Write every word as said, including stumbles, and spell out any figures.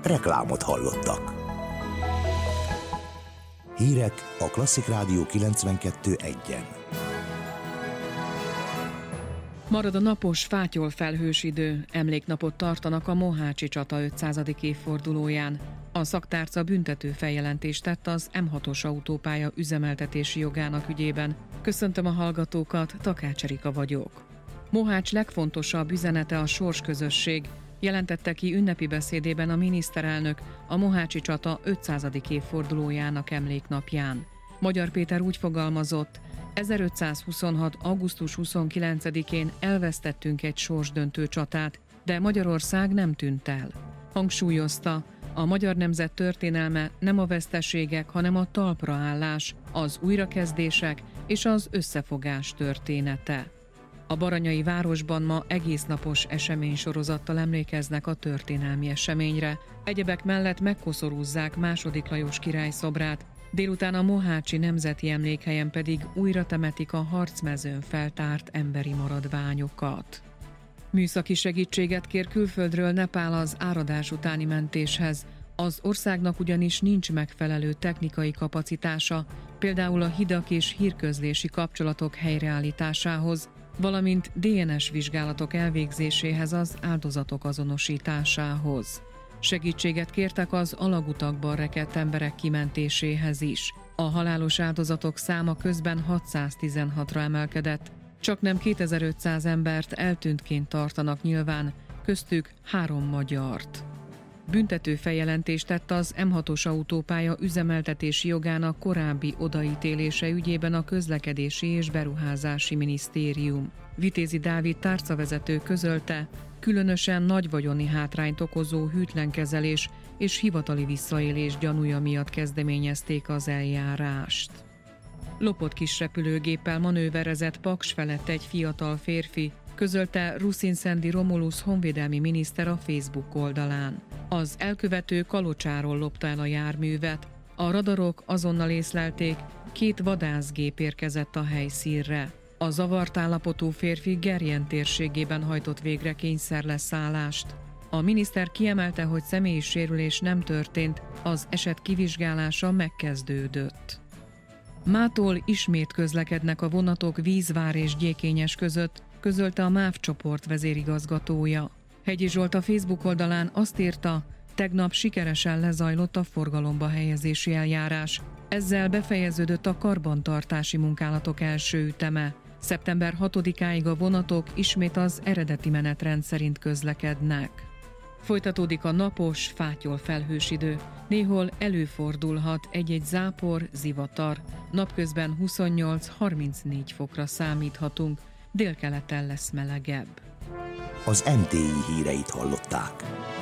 Reklámot hallottak. Hírek a Klasszik Rádió kilencvenkettő egyen. Marad a napos, fátyol felhős idő. Emléknapot tartanak a Mohácsi csata ötszázadik évfordulóján. A szaktárca büntető feljelentést tett az em hatos autópálya üzemeltetési jogának ügyében. Köszöntöm a hallgatókat, Takács Erika vagyok. Mohács legfontosabb üzenete a sorsközösség, jelentette ki ünnepi beszédében a miniszterelnök a Mohácsi csata ötszázadik évfordulójának emléknapján. Magyar Péter úgy fogalmazott: ezerötszázhuszonhat. augusztus huszonkilencedikén elvesztettünk egy sorsdöntő csatát, de Magyarország nem tűnt el. Hangsúlyozta, a magyar nemzet történelme nem a veszteségek, hanem a talpraállás, az újrakezdések és az összefogás története. A baranyai városban ma egésznapos eseménysorozattal emlékeznek a történelmi eseményre. Egyebek mellett megkoszorúzzák második Lajos király szobrát, délután a Mohácsi Nemzeti Emlékhelyen pedig újra temetik a harcmezőn feltárt emberi maradványokat. Műszaki segítséget kér külföldről Nepál az áradás utáni mentéshez. Az országnak ugyanis nincs megfelelő technikai kapacitása, például a hidak és hírközlési kapcsolatok helyreállításához, valamint dé en es vizsgálatok elvégzéséhez, az áldozatok azonosításához. Segítséget kértek az alagutakban rekedt emberek kimentéséhez is. A halálos áldozatok száma közben hatszáztizenhatra emelkedett. Csaknem kétezer-ötszáz embert eltűntként tartanak nyilván, köztük három magyart. Büntető feljelentést tett az em hatos autópálya üzemeltetési jogának korábbi odaítélése ügyében a Közlekedési és Beruházási Minisztérium. Vitézi Dávid tárcavezető közölte, különösen nagy vagyoni hátrányt okozó hűtlenkezelés és hivatali visszaélés gyanúja miatt kezdeményezték az eljárást. Lopott kis repülőgéppel manőverezett Paks felett egy fiatal férfi, közölte Ruszinszendi Romulus honvédelmi miniszter a Facebook oldalán. Az elkövető Kalocsáról lopta el a járművet. A radarok azonnal észlelték, két vadászgép érkezett a helyszínre. A zavart állapotú férfi Gerjen térségében hajtott végre kényszerleszállást. A miniszter kiemelte, hogy személyi sérülés nem történt, az eset kivizsgálása megkezdődött. Mától ismét közlekednek a vonatok Vízvár és Gyékényes között, közölte a MÁV csoport vezérigazgatója. Hegyi Zsolt a Facebook oldalán azt írta, tegnap sikeresen lezajlott a forgalomba helyezési eljárás. Ezzel befejeződött a karbantartási munkálatok első üteme. szeptember hatodikáig a vonatok ismét az eredeti menetrend szerint közlekednek. Folytatódik a napos, fátyol felhős idő. Néhol előfordulhat egy-egy zápor, zivatar. Napközben huszonnyolc-harmincnégy fokra számíthatunk. Délkeleten lesz melegebb. Az em té i híreit hallották.